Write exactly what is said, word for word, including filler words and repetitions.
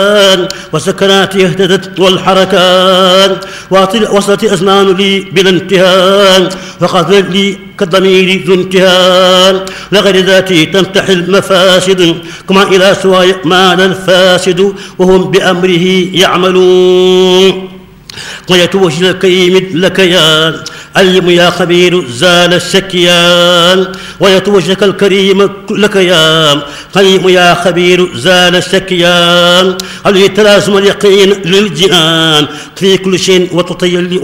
وسكناتي اهتدت والحركات وصلت أزمان لي بلا انتهاء وقذلت لي كالضمير ذو انتهاء لغير ذاتي تنتحي المفاسد كما إلى سواي مال الفاسد وهم بأمره يعملون ويتوجه الكريم لك يا علم يا خبير زال الشكيان ويتوجهك الكريم لك يا علم يا خبير زال الشكيان عليه تلازم اليقين للجنان في كل شيء وتطيل